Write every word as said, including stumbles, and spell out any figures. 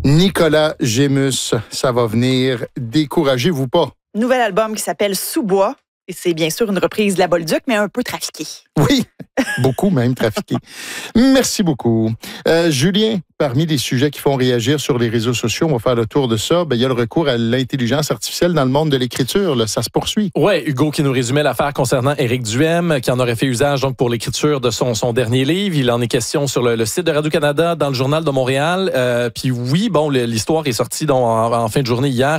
Nicolas Gémus, ça va venir. Découragez-vous pas. Nouvel album qui s'appelle Sous-bois. Et c'est bien sûr une reprise de La Bolduc, mais un peu trafiquée. Oui, beaucoup même trafiqué. Merci beaucoup. Euh, Julien, parmi les sujets qui font réagir sur les réseaux sociaux, on va faire le tour de ça. Ben, il y a le recours à l'intelligence artificielle dans le monde de l'écriture. Là, ça se poursuit. Oui, Hugo qui nous résumait l'affaire concernant Éric Duhem, qui en aurait fait usage donc pour l'écriture de son, son dernier livre. Il en est question sur le, le site de Radio-Canada, dans le Journal de Montréal. Euh, Puis oui, bon, l'histoire est sortie donc, en, en fin de journée hier.